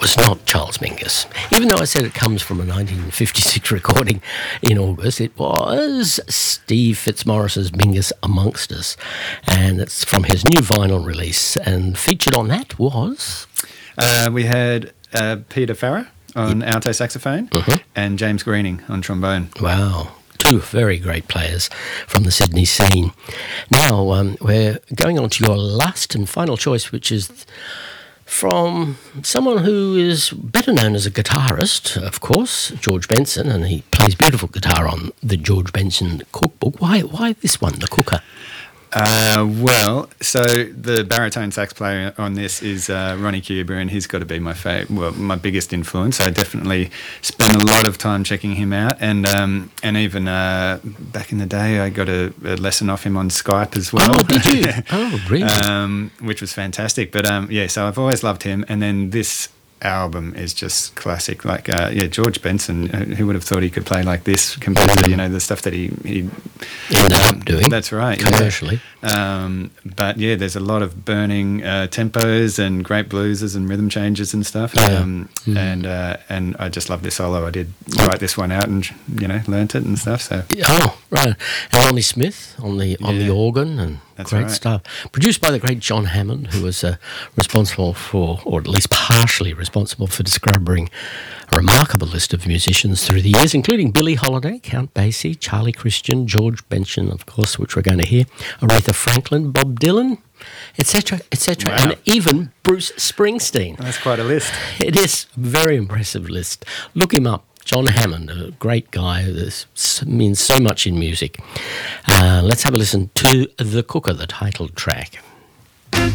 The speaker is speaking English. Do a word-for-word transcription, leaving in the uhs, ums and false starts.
was not Charles Mingus. Even though I said it comes from a nineteen fifty-six recording in August, it was Steve Fitzmaurice's Mingus Amongst Us. And it's from his new vinyl release. And featured on that was... Uh, we had uh, Peter Farrer on yep. alto saxophone mm-hmm. and James Greening on trombone. Wow. Two very great players from the Sydney scene. Now, um, we're going on to your last and final choice, which is from someone who is better known as a guitarist, of course, George Benson, and he plays beautiful guitar on the George Benson cookbook. Why, why this one, the Cooker? Uh, well, so the baritone sax player on this is uh, Ronnie Cuba, and he's got to be my favorite, well, my biggest influence. I definitely spend a lot of time checking him out, and um, and even uh, back in the day, I got a, a lesson off him on Skype as well. Oh, did you? Oh, really? Um, which was fantastic. But um, yeah, so I've always loved him, and then this album is just classic. Like uh, yeah, George Benson, uh, who would have thought he could play like this compared to you know the stuff that he he ended um, up doing. That's right, commercially. Yeah. Um, but yeah, there's a lot of burning uh, tempos and great blueses and rhythm changes and stuff. Yeah. Um, mm. And uh, and I just love this solo. I did write this one out and you know learnt it and stuff. So oh right, and Ronnie Smith on the on yeah. the organ and. That's great right. stuff. Produced by the great John Hammond, who was uh, responsible for, or at least partially responsible for discovering a remarkable list of musicians through the years, including Billie Holiday, Count Basie, Charlie Christian, George Benson, of course, which we're going to hear, Aretha Franklin, Bob Dylan, et cetera, et cetera, wow. and even Bruce Springsteen. That's quite a list. It is a very impressive list. Look him up. John Hammond, a great guy that means so much in music. Uh, let's have a listen to The Cooker, the title track.